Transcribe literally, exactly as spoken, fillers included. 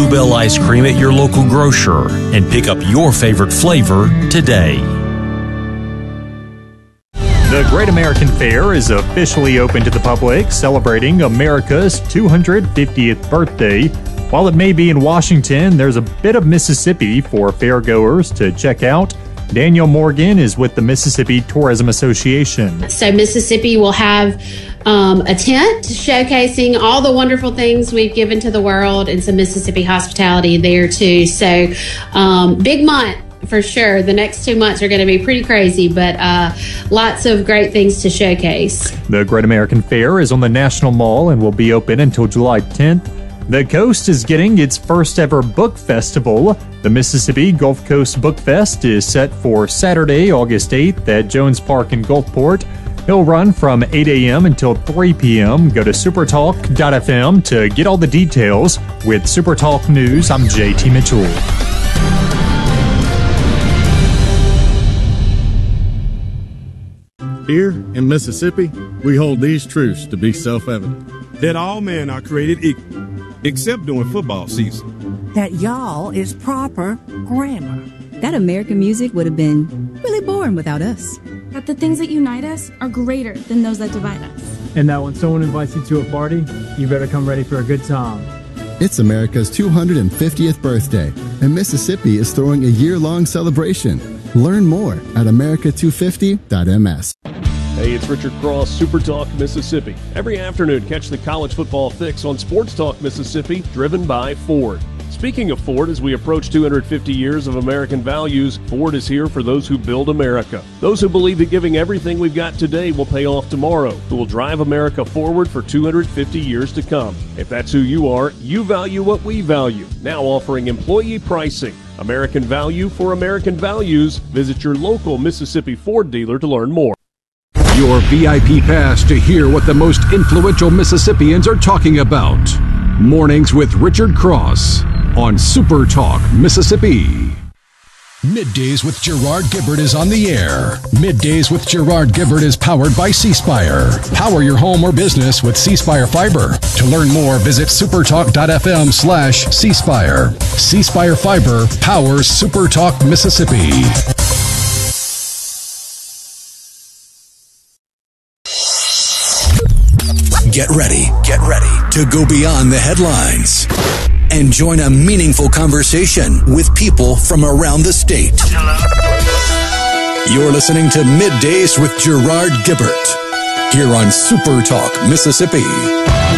Bluebell ice cream at your local grocer and pick up your favorite flavor today. The Great American Fair is officially open to the public, celebrating America's two hundred fiftieth birthday. While it may be in Washington, there's a bit of Mississippi for fairgoers to check out. Daniel Morgan is with the Mississippi Tourism Association. So Mississippi will have um, a tent showcasing all the wonderful things we've given to the world, and some Mississippi hospitality there too. So um, big month for sure. The next two months are going to be pretty crazy, but uh, lots of great things to showcase. The Great American Fair is on the National Mall and will be open until July tenth. The Coast is getting its first ever book festival. The Mississippi Gulf Coast Book Fest is set for Saturday, August eighth at Jones Park in Gulfport. It'll run from eight a.m. until three p.m. Go to supertalk dot f m to get all the details. With Supertalk News, I'm J T Mitchell. Here in Mississippi, we hold these truths to be self-evident. That all men are created equal, except during football season. That y'all is proper grammar. That American music would have been really boring without us. That the things that unite us are greater than those that divide us. And that when someone invites you to a party, you better come ready for a good time. It's America's two hundred fiftieth birthday, and Mississippi is throwing a year-long celebration. Learn more at america two fifty dot m s. Hey, it's Richard Cross, Super Talk Mississippi. Every afternoon, catch the college football fix on Sports Talk Mississippi, driven by Ford. Speaking of Ford, as we approach two hundred fifty years of American values, Ford is here for those who build America. Those who believe that giving everything we've got today will pay off tomorrow, who will drive America forward for two hundred fifty years to come. If that's who you are, you value what we value. Now offering employee pricing. American value for American values. Visit your local Mississippi Ford dealer to learn more. Your V I P pass to hear what the most influential Mississippians are talking about. Mornings with Richard Cross on Super Talk Mississippi. Middays with Gerard Gibbert is on the air. Middays with Gerard Gibbert is powered by C Spire. Power your home or business with C Spire Fiber. To learn more, visit supertalk dot f m slash C Spire. C Spire Fiber powers Super Talk Mississippi. Get ready, get ready to go beyond the headlines and join a meaningful conversation with people from around the state. Hello. You're listening to Middays with Gerard Gibbert here on Super Talk Mississippi.